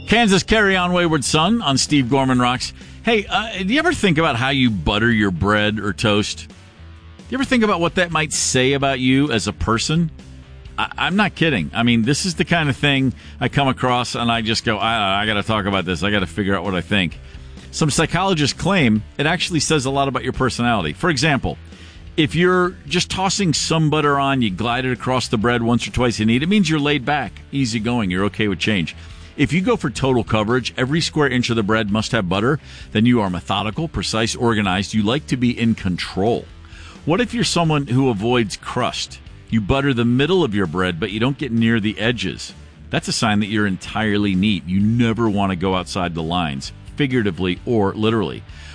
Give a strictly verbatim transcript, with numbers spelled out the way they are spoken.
Kansas Carry On Wayward Son on Steve Gorman Rocks. Hey, uh, do you ever think about how you butter your bread or toast? Do you ever think about what that might say about you as a person? I- I'm not kidding. I mean, this is the kind of thing I come across and I just go, I, I got to talk about this. I got to figure out what I think. Some psychologists claim it actually says a lot about your personality. For example, if you're just tossing some butter on, you glide it across the bread once or twice you need, it means you're laid back, easygoing, you're okay with change. If you go for total coverage, every square inch of the bread must have butter, then you are methodical, precise, organized. You like to be in control. What if you're someone who avoids crust? You butter the middle of your bread, but you don't get near the edges. That's a sign that you're entirely neat. You never want to go outside the lines, figuratively or literally.